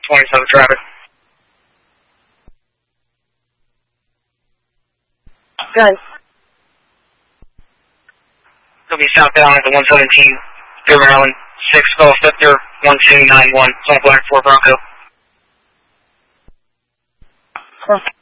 27 traffic. Good. He'll be southbound at the 117, Fair Maryland, 6 Golf Victor 1291, Black 4 Bronco. Perfect.